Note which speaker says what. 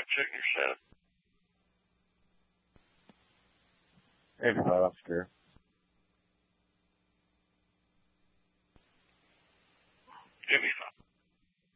Speaker 1: might check yourself.
Speaker 2: Maybe not, I'm scared.
Speaker 1: You'll be